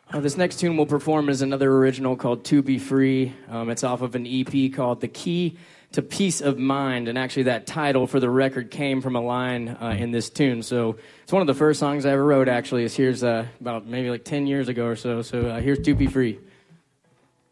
This next tune we'll perform is another original called To Be Free. It's off of an EP called The Key to Peace of Mind, and actually that title for the record came from a line in this tune. So it's one of the first songs I ever wrote, actually. Here's about maybe like 10 years ago or so. So here's To Be Free.